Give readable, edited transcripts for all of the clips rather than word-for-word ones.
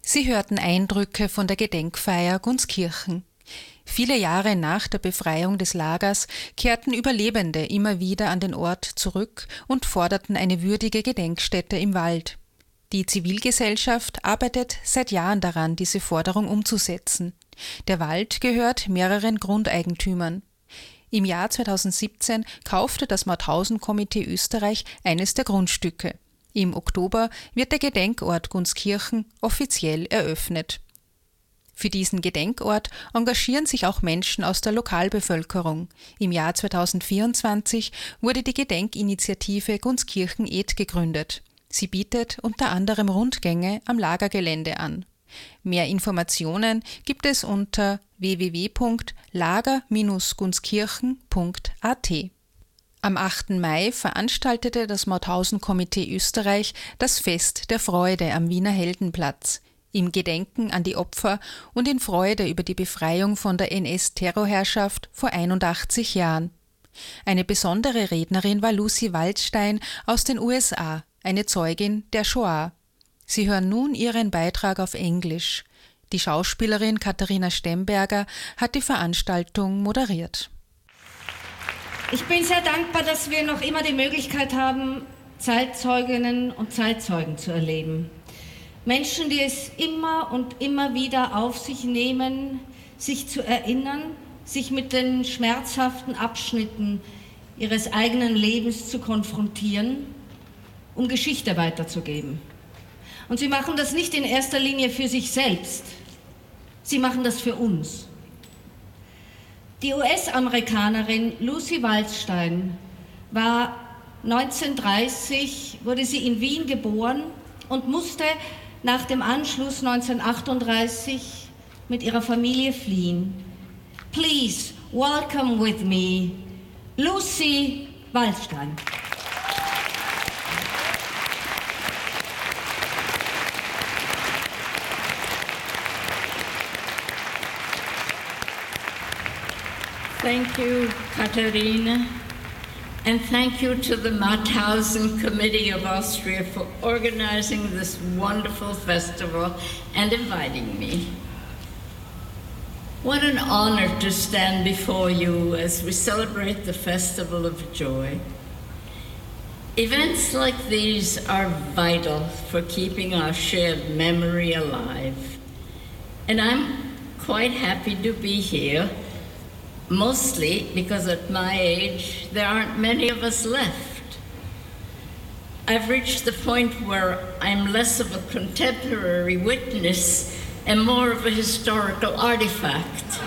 Sie hörten Eindrücke von der Gedenkfeier Gunskirchen. Viele Jahre nach der Befreiung des Lagers kehrten Überlebende immer wieder an den Ort zurück und forderten eine würdige Gedenkstätte im Wald. Die Zivilgesellschaft arbeitet seit Jahren daran, diese Forderung umzusetzen. Der Wald gehört mehreren Grundeigentümern. Im Jahr 2017 kaufte das Mauthausen-Komitee Österreich eines der Grundstücke. Im Oktober wird der Gedenkort Gunskirchen offiziell eröffnet. Für diesen Gedenkort engagieren sich auch Menschen aus der Lokalbevölkerung. Im Jahr 2024 wurde die Gedenkinitiative Gunskirchen-Ed gegründet. Sie bietet unter anderem Rundgänge am Lagergelände an. Mehr Informationen gibt es unter www.lager-gunskirchen.at. Am 8. Mai veranstaltete das Mauthausen-Komitee Österreich das Fest der Freude am Wiener Heldenplatz. Im Gedenken an die Opfer und in Freude über die Befreiung von der NS-Terrorherrschaft vor 81 Jahren. Eine besondere Rednerin war Lucy Waldstein aus den USA, eine Zeugin der Shoah. Sie hören nun ihren Beitrag auf Englisch. Die Schauspielerin Katharina Stemberger hat die Veranstaltung moderiert. Ich bin sehr dankbar, dass wir noch immer die Möglichkeit haben, Zeitzeuginnen und Zeitzeugen zu erleben. Menschen, die es immer und immer wieder auf sich nehmen, sich zu erinnern, sich mit den schmerzhaften Abschnitten ihres eigenen Lebens zu konfrontieren, um Geschichte weiterzugeben. Und sie machen das nicht in erster Linie für sich selbst, sie machen das für uns. Die US-Amerikanerin Lucy Waldstein war 1930, wurde sie in Wien geboren und musste nach dem Anschluss 1938 mit ihrer Familie fliehen. Please welcome with me Lucy Waldstein. Thank you, Katharina, and thank you to the Mauthausen Committee of Austria for organizing this wonderful festival and inviting me. What an honor to stand before you as we celebrate the Festival of Joy. Events like these are vital for keeping our shared memory alive, and I'm quite happy to be here. Mostly because at my age, there aren't many of us left. I've reached the point where I'm less of a contemporary witness and more of a historical artifact.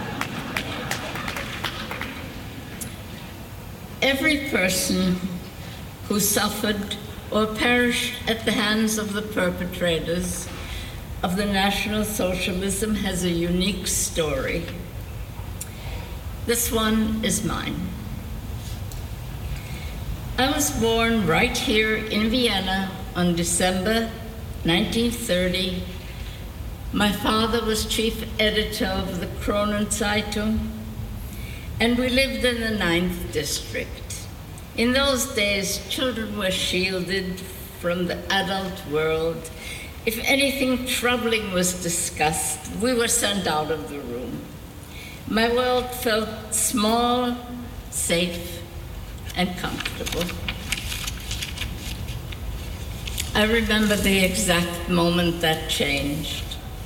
Every person who suffered or perished at the hands of the perpetrators of the National Socialism has a unique story. This one is mine. I was born right here in Vienna on December 1930. My father was chief editor of the Kronenzeitung, and we lived in the 9th district. In those days, children were shielded from the adult world. If anything troubling was discussed, we were sent out of the room. My world felt small, safe, and comfortable. I remember the exact moment that changed.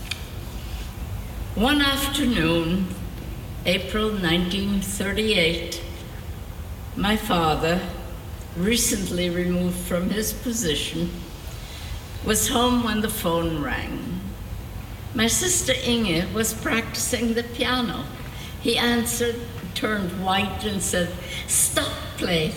One afternoon, April 1938, my father, recently removed from his position, was home when the phone rang. My sister Inge was practicing the piano. He answered, turned white, and said, "Stop playing."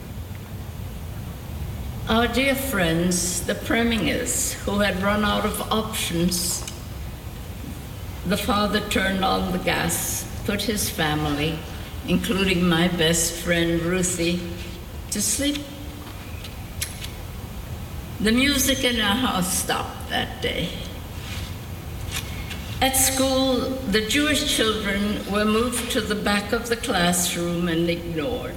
Our dear friends, the Premingers, who had run out of options, the father turned on the gas, put his family, including my best friend Ruthie, to sleep. The music in our house stopped that day. At school, the Jewish children were moved to the back of the classroom and ignored.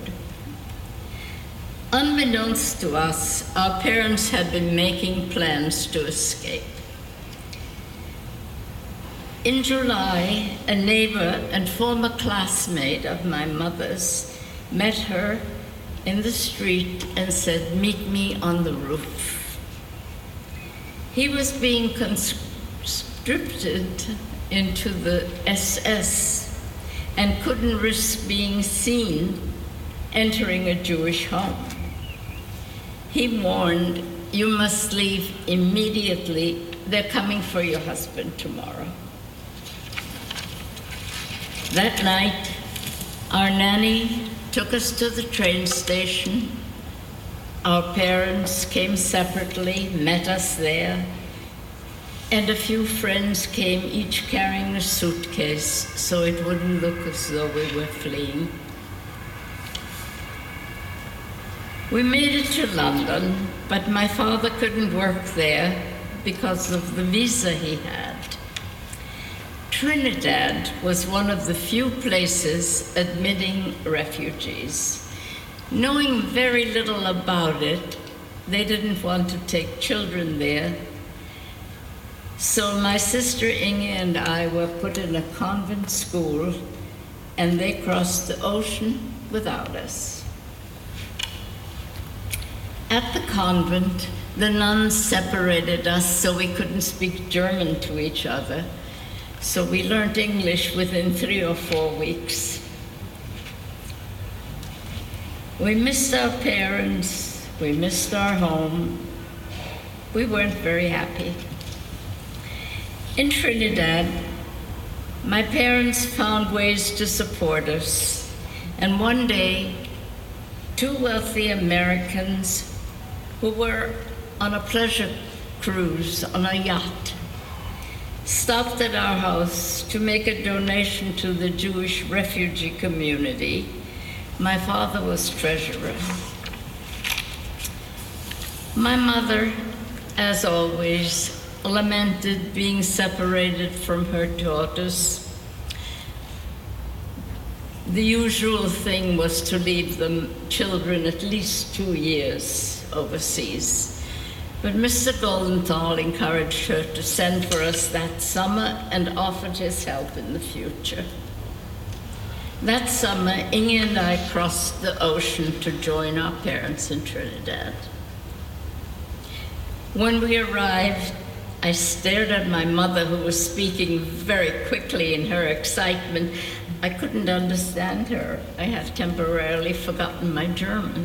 Unbeknownst to us, our parents had been making plans to escape. In July, a neighbor and former classmate of my mother's met her in the street and said, "Meet me on the roof." He was being conscripted into the SS and couldn't risk being seen entering a Jewish home. He warned, "You must leave immediately. They're coming for your husband tomorrow." That night, our nanny took us to the train station. Our parents came separately, met us there, and a few friends came, each carrying a suitcase, so it wouldn't look as though we were fleeing. We made it to London, but my father couldn't work there because of the visa he had. Trinidad was one of the few places admitting refugees. Knowing very little about it, they didn't want to take children there. So my sister Inge and I were put in a convent school, and they crossed the ocean without us. At the convent, the nuns separated us so we couldn't speak German to each other. So we learned English within 3 or 4 weeks. We missed our parents, we missed our home. We weren't very happy. In Trinidad, my parents found ways to support us. And one day, 2 wealthy Americans who were on a pleasure cruise on a yacht stopped at our house to make a donation to the Jewish refugee community. My father was treasurer. My mother, as always, lamented being separated from her daughters. The usual thing was to leave the children at least 2 years overseas. But Mr. Goldenthal encouraged her to send for us that summer and offered his help in the future. That summer, Inge and I crossed the ocean to join our parents in Trinidad. When we arrived, I stared at my mother, who was speaking very quickly in her excitement. I couldn't understand her. I had temporarily forgotten my German.